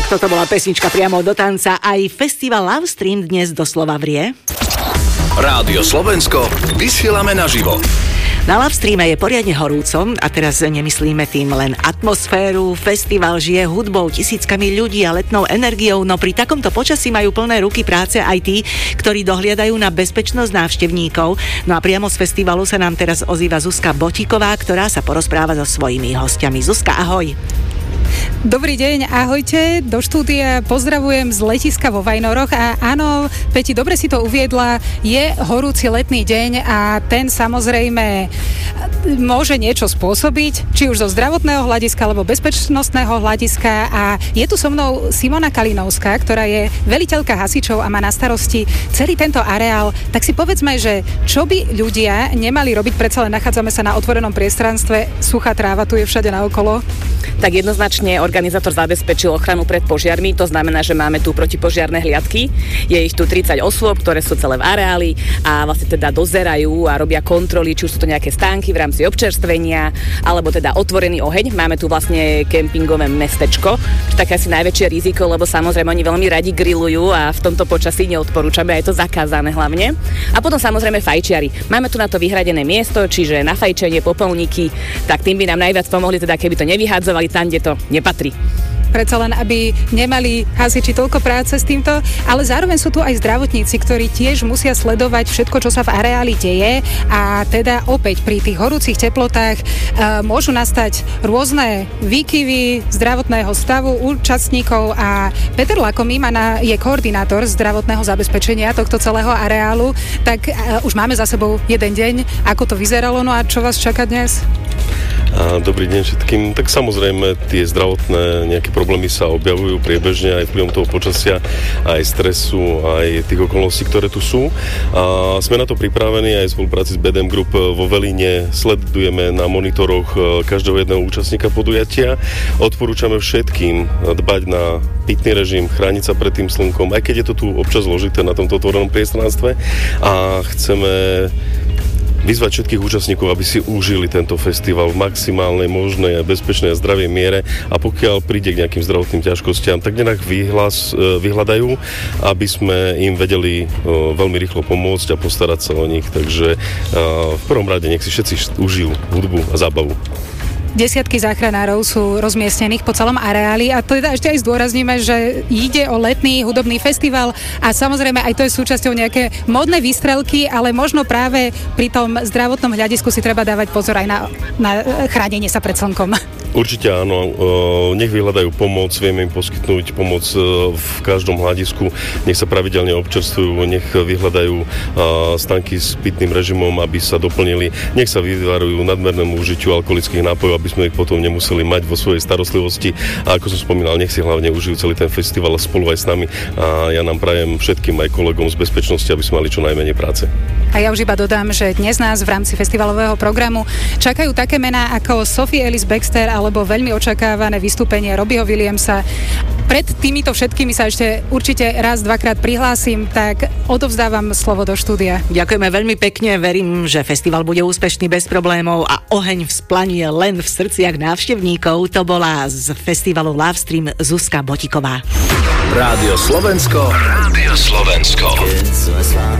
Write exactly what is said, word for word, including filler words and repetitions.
Tak toto bola pesnička priamo do tanca. Aj festival Love Stream dnes doslova vrie. Rádio Slovensko, vysielame naživo. Na Love Streame je poriadne horúco a teraz nemyslíme tým len atmosféru. Festival žije hudbou, tisíckami ľudí a letnou energiou, no pri takomto počasí majú plné ruky práce aj tí, ktorí dohliadajú na bezpečnosť návštevníkov. No a priamo z festivalu sa nám teraz ozýva Zuzka Botíková, ktorá sa porozpráva so svojimi hostiami. Zuzka, ahoj. Dobrý deň, ahojte, do štúdia pozdravujem z letiska vo Vajnoroch a áno, Peti, dobre si to uviedla, je horúci letný deň a ten samozrejme môže niečo spôsobiť, či už zo zdravotného hľadiska alebo bezpečnostného hľadiska a je tu so mnou Simona Kalinovská, ktorá je veliteľka hasičov a má na starosti celý tento areál, tak si povedzme, že čo by ľudia nemali robiť, predsa len nachádzame sa na otvorenom priestranstve, suchá tráva tu je všade naokolo. Tak jednoznačne organizátor zabezpečil ochranu pred požiarmi, to znamená, že máme tu protipožiarne hliadky. Je ich tu tridsať osôb, ktoré sú celé v areáli a vlastne teda dozerajú a robia kontroly, či už sú to nejaké stánky v rámci občerstvenia, alebo teda otvorený oheň. Máme tu vlastne kempingové mestečko, čo také asi najväčšie riziko, lebo samozrejme oni veľmi radi grillujú a v tomto počasí neodporúčame, je to zakázané hlavne. A potom samozrejme fajčiari. Máme tu na to vyhradené miesto, čiže na fajčenie, popolníky, tak tým by nám najviac pomohli, teda keby to nevyhádzovali tam, kde to nepatrí. Predsa len, aby nemali hasiči toľko práce s týmto, ale zároveň sú tu aj zdravotníci, ktorí tiež musia sledovať všetko, čo sa v areáli deje a teda opäť pri tých horúcich teplotách e, môžu nastať rôzne výkyvy zdravotného stavu účastníkov a Peter Lakomý je koordinátor zdravotného zabezpečenia tohto celého areálu, tak e, už máme za sebou jeden deň, ako to vyzeralo, no a čo vás čaká dnes? A dobrý deň všetkým. Tak samozrejme tie zdravotné nejaké problémy sa objavujú priebežne aj vplyvom toho počasia, aj stresu, aj tých okolností, ktoré tu sú. A sme na to pripravení aj v spolupráci s bé dé em Group vo Veline. Sledujeme na monitoroch každého jedného účastníka podujatia. Odporúčame všetkým dbať na pitný režim, chrániť sa pred tým slnkom, aj keď je to tu občas zložité na tomto otvorenom priestranstve. A chceme vyzvať všetkých účastníkov, aby si užili tento festival v maximálnej možnej a bezpečnej a zdravej miere a pokiaľ príde k nejakým zdravotným ťažkostiam, tak nech vyhlas, vyhľadajú, aby sme im vedeli veľmi rýchlo pomôcť a postarať sa o nich. Takže v prvom rade nech si všetci užijú hudbu a zábavu. Desiatky záchranárov sú rozmiestnených po celom areáli a teda ešte aj zdôrazníme, že ide o letný hudobný festival a samozrejme aj to je súčasťou nejaké modné výstrelky, ale možno práve pri tom zdravotnom hľadisku si treba dávať pozor aj na, na chránenie sa pred slnkom. Určite áno, nech vyhľadajú pomoc, vieme im poskytnúť pomoc v každom hľadisku, nech sa pravidelne občerstvujú, nech vyhľadajú stánky s pitným režimom, aby sa doplnili, nech sa vyvarujú nadmernému užitiu alkoholických nápojov, aby sme ich potom nemuseli mať vo svojej starostlivosti a ako som spomínal, nech si hlavne užijú celý ten festival spolu aj s nami a ja nám prajem všetkým aj kolegom z bezpečnosti, aby sme mali čo najmenej práce. A ja už iba dodám, že dnes nás v rámci festivalového programu čakajú také mená ako Sophie Ellis Bextor alebo veľmi očakávané vystúpenie Robbieho Williamsa. Pred týmito všetkými sa ešte určite raz, dvakrát prihlásim, tak odovzdávam slovo do štúdia. Ďakujeme veľmi pekne, verím, že festival bude úspešný bez problémov a oheň vzplanie len v srdciach návštevníkov. To bola z festivalu Love Stream Zuzka Botíková. Rádio Slovensko. Rádio Slovensko.